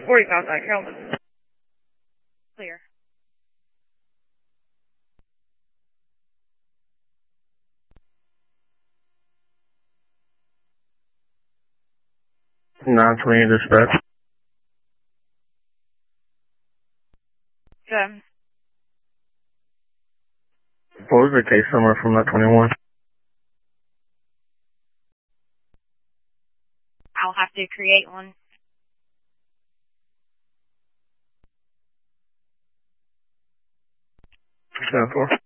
40 contact, Carolyn. Clear. (920) dispatch. Good. What was the case number from that 21? I'll have to create one. 7-4.